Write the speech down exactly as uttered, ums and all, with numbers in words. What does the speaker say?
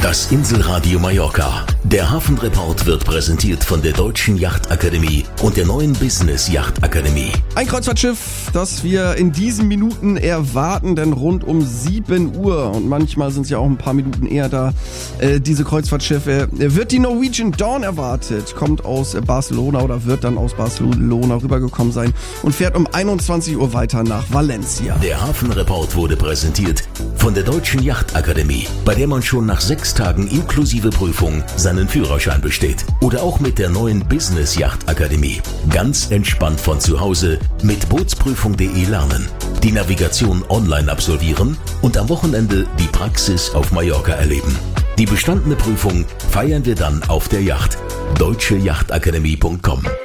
Das Inselradio Mallorca. Der Hafenreport wird präsentiert von der Deutschen Yachtakademie und der neuen Business Yachtakademie. Ein Kreuzfahrtschiff, das wir in diesen Minuten erwarten, denn rund um sieben Uhr und manchmal sind es ja auch ein paar Minuten eher da, äh, diese Kreuzfahrtschiffe, äh, wird die Norwegian Dawn erwartet, kommt aus Barcelona oder wird dann aus Barcelona rübergekommen sein und fährt um einundzwanzig Uhr weiter nach Valencia. Der Hafenreport wurde präsentiert von der Deutschen Yachtakademie, bei der man schon nach sechs Tagen inklusive Prüfung seinen Führerschein besteht. Oder auch mit der neuen Business Yachtakademie. Ganz entspannt von zu Hause mit bootsprüfung punkt de lernen, die Navigation online absolvieren und am Wochenende die Praxis auf Mallorca erleben. Die bestandene Prüfung feiern wir dann auf der Yacht. deutsche yachtakademie punkt com